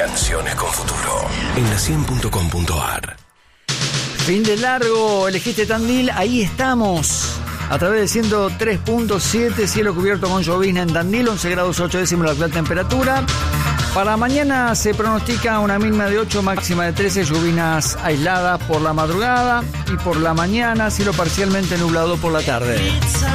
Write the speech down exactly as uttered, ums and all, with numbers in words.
Canciones con futuro. En la cien punto com punto ar. Fin de largo, elegiste Tandil, ahí estamos. A través de ciento tres punto siete, cielo cubierto con llovizna en Tandil, once grados ocho décimos la actual temperatura. Para mañana se pronostica una mínima de ocho, máxima de trece, lluvias aisladas por la madrugada y por la mañana, cielo parcialmente nublado por la tarde.